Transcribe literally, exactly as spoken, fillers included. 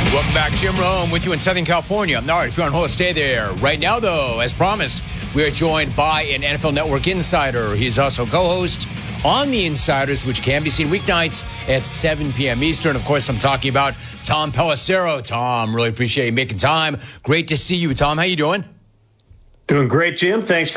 Welcome back. Jim Rome with you in Southern California. All right, if you're on hold, stay there. Right now, though, as promised, we are joined by an N F L Network insider. He's also co-host on The Insiders, which can be seen weeknights at seven p.m. Eastern. Of course, I'm talking about Tom Pelissero. Tom, really appreciate you making time. Great to see you, Tom. How you doing? Doing great, Jim. Thanks for